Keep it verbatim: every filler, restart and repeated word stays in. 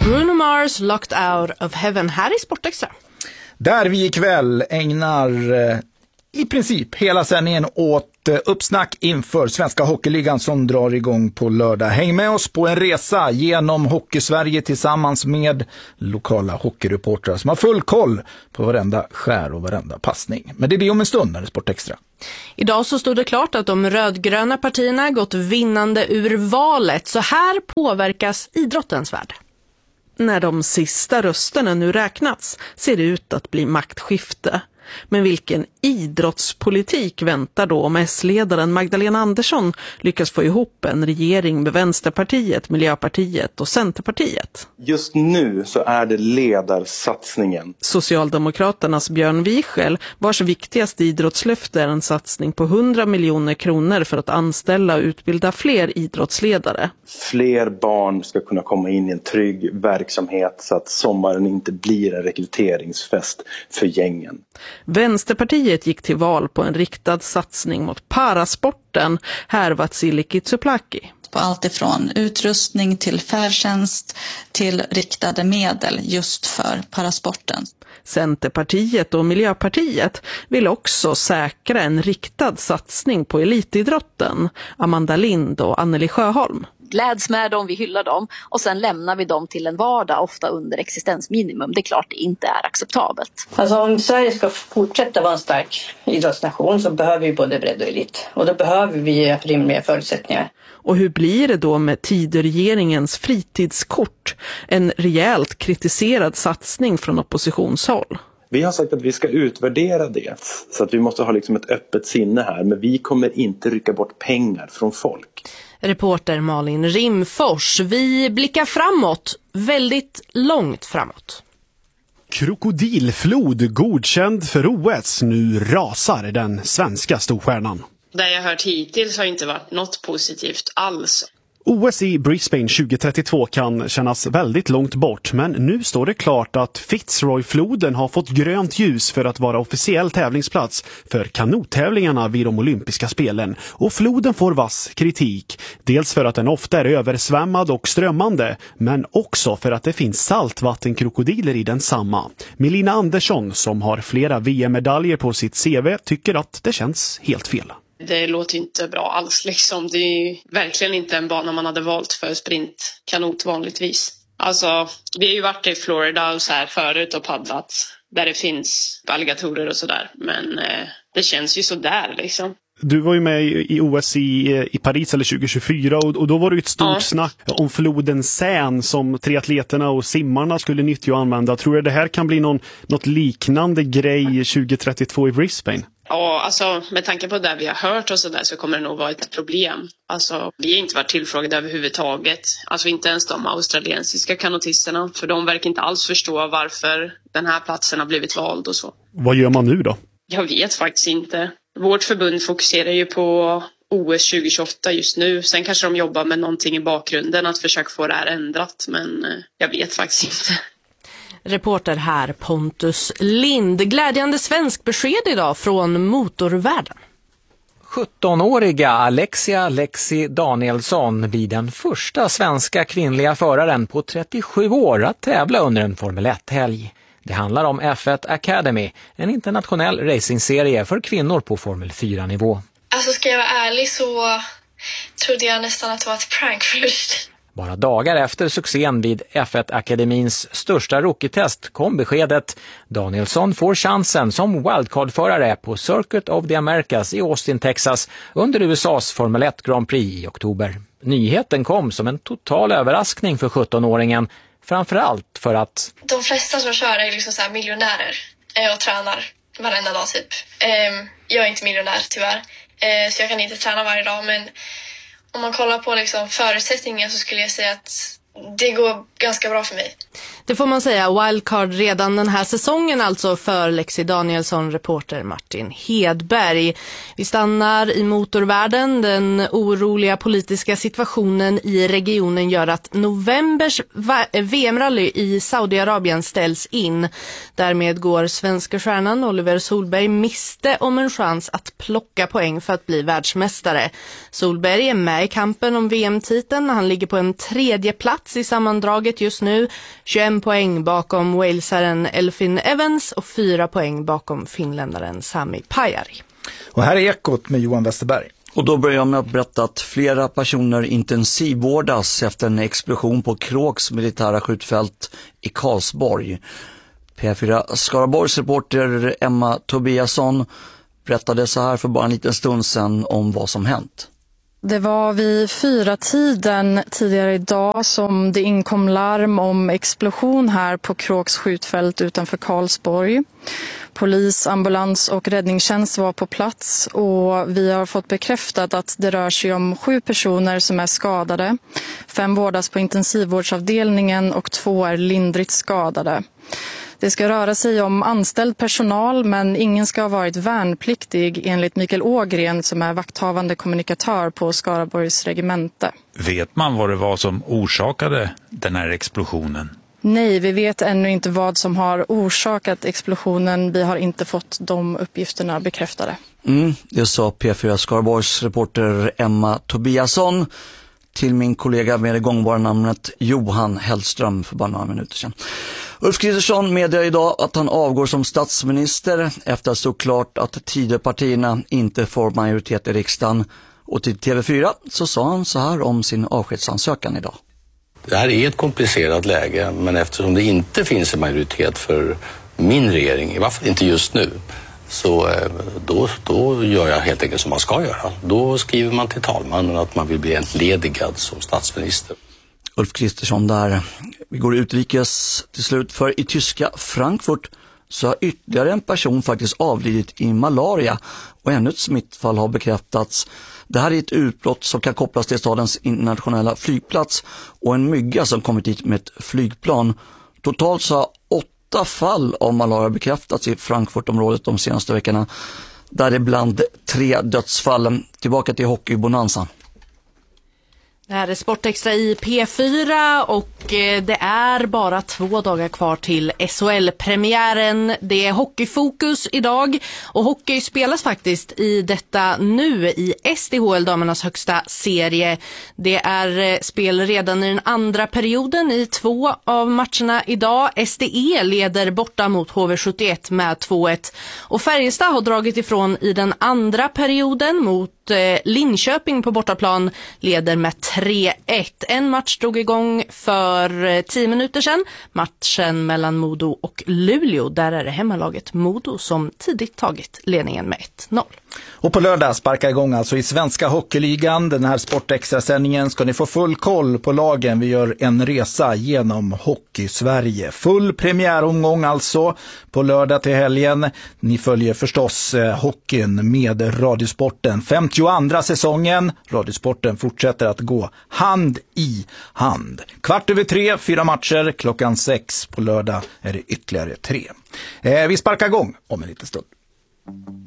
Bruno Mars, Locked Out of Heaven, här i Sportextra. Där vi ikväll ägnar eh, i princip hela sändningen åt eh, uppsnack inför Svenska Hockeyligan som drar igång på lördag. Häng med oss på en resa genom Hockeysverige tillsammans med lokala hockeyreportrar som har full koll på varenda skär och varenda passning. Men det blir om en stund när det är Sportextra. Idag så stod det klart att de rödgröna partierna gått vinnande ur valet. Så här påverkas idrottens värld. När de sista rösterna nu räknats ser det ut att bli maktskifte. Men vilken idrottspolitik väntar då om S-ledaren Magdalena Andersson lyckas få ihop en regering med Vänsterpartiet, Miljöpartiet och Centerpartiet? Just nu så är det ledarsatsningen. Socialdemokraternas Björn Wiechel, vars viktigaste idrottslöfte är en satsning på hundra miljoner kronor för att anställa och utbilda fler idrottsledare. Fler barn ska kunna komma in i en trygg verksamhet så att sommaren inte blir en rekryteringsfest för gängen. Vänsterpartiet gick till val på en riktad satsning mot parasporten. Här var Vatsili Kitsoplaki. På allt ifrån utrustning till färdtjänst till riktade medel just för parasporten. Centerpartiet och Miljöpartiet vill också säkra en riktad satsning på elitidrotten. Amanda Lind och Anneli Sjöholm. Gläds med dem, vi hyllar dem och sen lämnar vi dem till en vardag ofta under existensminimum. Det är klart det inte är acceptabelt. Alltså om Sverige ska fortsätta vara en stark idrottsnation så behöver vi både bredd och elit. Och då behöver vi rimliga förutsättningar. Och hur blir det då med Tidöregeringens fritidskort? En rejält kritiserad satsning från oppositionshåll. Vi har sagt att vi ska utvärdera det. Så att vi måste ha liksom ett öppet sinne här. Men vi kommer inte rycka bort pengar från folk. Reporter Malin Rimfors. Vi blickar framåt, väldigt långt framåt. Krokodilflod godkänd för O S. Nu rasar den svenska storstjärnan. Det jag hört hittills har inte varit något positivt alls. O S i Brisbane tjugohundratrettiotvå kan kännas väldigt långt bort, men nu står det klart att Fitzroy-floden har fått grönt ljus för att vara officiell tävlingsplats för kanottävlingarna vid de olympiska spelen. Och floden får vass kritik, dels för att den ofta är översvämmad och strömmande, men också för att det finns saltvattenkrokodiler i den samma. Melina Andersson, som har flera V M-medaljer på sitt C V, tycker att det känns helt fel. Det låter inte bra alls liksom. Det är ju verkligen inte en bana man hade valt för sprintkanot vanligtvis. Alltså, vi har ju varit i Florida och så här förut och paddlat. Där det finns alligatorer och sådär. Men eh, det känns ju så där liksom. Du var ju med i O S i, i Paris eller tjugo tjugofyra och, och då var det ju ett stort ja. snack om floden Seine som triatleterna och simmarna skulle nyttja och använda. Tror du det här kan bli någon, något liknande grej tjugohundratrettiotvå i Brisbane? Ja, alltså med tanke på det vi har hört och sådär så kommer det nog vara ett problem. Alltså, vi har inte varit tillfrågade överhuvudtaget. Alltså inte ens de australiensiska kanotisterna. För de verkar inte alls förstå varför den här platsen har blivit vald och så. Vad gör man nu då? Jag vet faktiskt inte. Vårt förbund fokuserar ju på O S tjugo tjugoåtta just nu. Sen kanske de jobbar med någonting i bakgrunden att försöka få det här ändrat. Men jag vet faktiskt inte. Reporter här Pontus Lind. Glädjande svensk besked idag från motorvärlden. sjuttonåriga Alexia Lexi Danielsson blir den första svenska kvinnliga föraren på trettiosju år att tävla under en Formel ett-helg. Det handlar om F ett Academy, en internationell racingserie för kvinnor på Formel fyra-nivå. Alltså ska jag vara ärlig så trodde jag nästan att det var ett prank först. Bara dagar efter succén vid F ett Akademins största rookie-test kom beskedet. Danielsson får chansen som wildcard-förare på Circuit of the Americas i Austin, Texas under U S A's Formel ett Grand Prix i oktober. Nyheten kom som en total överraskning för sjuttonåringen, framförallt för att de flesta som kör är liksom så här miljonärer och tränar varenda dag typ. Jag är inte miljonär tyvärr, så jag kan inte träna varje dag, men om man kollar på liksom förutsättningar så skulle jag säga att det går ganska bra för mig. Det får man säga, wildcard redan den här säsongen alltså för Lexi Danielsson, reporter Martin Hedberg. Vi stannar i motorvärlden. Den oroliga politiska situationen i regionen gör att novembers V M-rally i Saudiarabien ställs in. Därmed går svenska stjärnan Oliver Solberg miste om en chans att plocka poäng för att bli världsmästare. Solberg är med i kampen om V M-titeln. Han ligger på en tredje plats i sammandraget just nu. tjugoett poäng bakom walesaren Elfyn Evans och fyra poäng bakom finländaren Sami Pajari. Och här är Ekot med Johan Westerberg. Och då börjar jag med att berätta att flera personer intensivvårdas efter en explosion på Kråks militära skjutfält i Karlsborg. P fyra Skaraborgs reporter Emma Tobiasson berättade så här för bara en liten stund sedan om vad som hänt. Det var vid fyra tiden tidigare idag som det inkom larm om explosion här på Kråks skjutfält utanför Karlsborg. Polis, ambulans och räddningstjänst var på plats och vi har fått bekräftat att det rör sig om sju personer som är skadade. Fem vårdas på intensivvårdsavdelningen och två är lindrigt skadade. Det ska röra sig om anställd personal, men ingen ska ha varit värnpliktig enligt Mikael Ågren som är vakthavande kommunikatör på Skaraborgs regemente. Vet man vad det var som orsakade den här explosionen? Nej, vi vet ännu inte vad som har orsakat explosionen. Vi har inte fått de uppgifterna bekräftade. Mm, det sa P fyra Skaraborgs reporter Emma Tobiasson till min kollega med det gångbara namnet Johan Hellström för bara några minuter sedan. Ulf Kristersson meddelar idag att han avgår som statsminister efter att stå klart att Tidöpartierna inte får majoritet i riksdagen. Och till T V fyra så sa han så här om sin avskedsansökan idag. Det här är ett komplicerat läge, men eftersom det inte finns en majoritet för min regering, i varje fall inte just nu, så då, då gör jag helt enkelt som man ska göra. Då skriver man till talmannen att man vill bli entledigad som statsminister. Ulf Kristersson där. Vi går utrikes till slut, för i tyska Frankfurt så har ytterligare en person faktiskt avlidit i malaria och ännu ett smittfall har bekräftats. Det här är ett utbrott som kan kopplas till stadens internationella flygplats och en mygga som kommit dit med ett flygplan. Totalt så har åtta fall av malaria bekräftats i Frankfurtområdet de senaste veckorna. Där är bland tre dödsfall. Tillbaka till hockeybonanza. Det här är Sportextra i P fyra och det är bara två dagar kvar till S H L-premiären. Det är hockeyfokus idag och hockey spelas faktiskt i detta nu i S D H L-damernas högsta serie. Det är spel redan i den andra perioden i två av matcherna idag. S D E leder borta mot H V sjuttioett med två ett och Färjestad har dragit ifrån i den andra perioden mot Linköping på bortaplan leder med tre ett. En match drog igång för tio minuter sedan. Matchen mellan Modo och Luleå. Där är det hemmalaget Modo som tidigt tagit ledningen med ett noll. Och på lördag sparkar igång alltså i Svenska Hockeyligan. Den här Sportextra-sändningen ska ni få full koll på lagen. Vi gör en resa genom Hockey-Sverige. Full premiäromgång alltså på lördag till helgen. Ni följer förstås eh, hockeyn med Radiosporten. femtioandra säsongen. Radiosporten fortsätter att gå hand i hand. Kvart över tre, fyra matcher. Klockan sex på lördag är det ytterligare tre. Eh, vi sparkar igång om en liten stund.